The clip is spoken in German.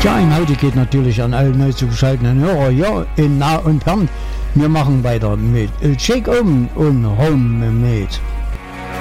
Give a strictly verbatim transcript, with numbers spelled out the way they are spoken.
Ja, ein Audi geht natürlich an alle neu zugeschalteten Hörer, ja, in nah und fern. Wir machen weiter mit Shake On und Homemade.